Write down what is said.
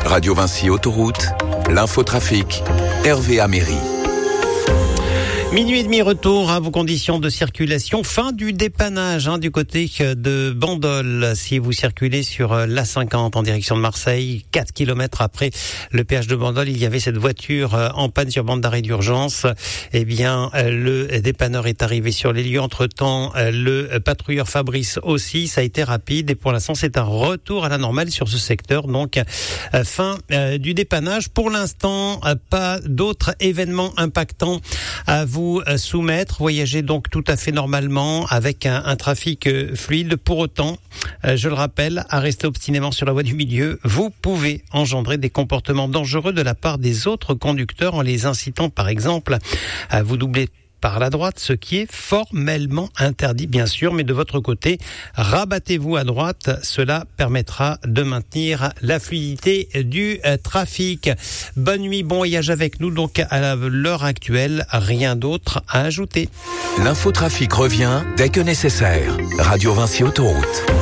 Radio Vinci Autoroute, l'infotrafic, Hervé Améry. Minuit et demi, retour à vos conditions de circulation. Fin du dépannage du côté de Bandol. Si vous circulez sur l'A50 en direction de Marseille, 4 km après le péage de Bandol, il y avait cette voiture en panne sur bande d'arrêt d'urgence. Eh bien, le dépanneur est arrivé sur les lieux. Entre-temps, le patrouilleur Fabrice aussi. Ça a été rapide et pour l'instant, c'est un retour à la normale sur ce secteur. Donc, fin du dépannage. Pour l'instant, pas d'autres événements impactants à vous soumettre. Voyagez donc tout à fait normalement avec un trafic fluide. Pour autant, je le rappelle, à rester obstinément sur la voie du milieu, vous pouvez engendrer des comportements dangereux de la part des autres conducteurs en les incitant par exemple à vous doubler par la droite, ce qui est formellement interdit bien sûr, mais de votre côté, rabattez-vous à droite, cela permettra de maintenir la fluidité du trafic. Bonne nuit, bon voyage avec nous, donc à l'heure actuelle, rien d'autre à ajouter. L'infotrafic revient dès que nécessaire. Radio Vinci Autoroute.